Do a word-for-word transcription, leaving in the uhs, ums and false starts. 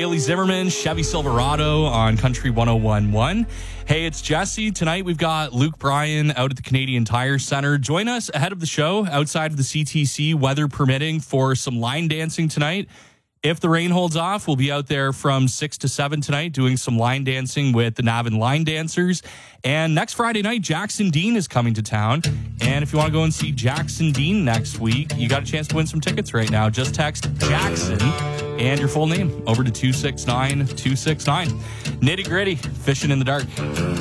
Bailey Zimmerman, Chevy Silverado on Country one oh one point one. Hey, it's Jesse. Tonight we've got Luke Bryan out at the Canadian Tire Center. Join us ahead of the show outside of the C T C, weather permitting, for some line dancing tonight. If the rain holds off, we'll be out there from six to seven tonight doing some line dancing with the Navan Line Dancers. And next Friday night, Jackson Dean is coming to town. And if you want to go and see Jackson Dean next week, you got a chance to win some tickets right now. Just text Jackson and your full name over to two six nine two six nine. Nitty Gritty, fishing in the dark.